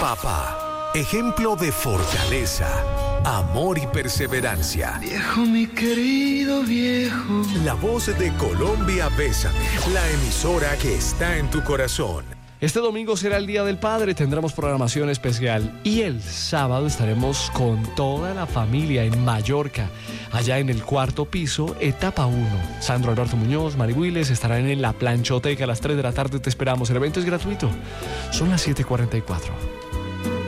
Papá, ejemplo de fortaleza, amor y perseverancia. Viejo, mi querido viejo. La voz de Colombia Bésame, la emisora que está en tu corazón. Este domingo será el Día del Padre, tendremos programación especial y el sábado estaremos con toda la familia en Mallorca, allá en el 4º piso, etapa 1. Sandro Alberto Muñoz, Mari Willes estarán en la planchoteca a las 3 de la tarde, te esperamos. El evento es gratuito. Son las 7:44.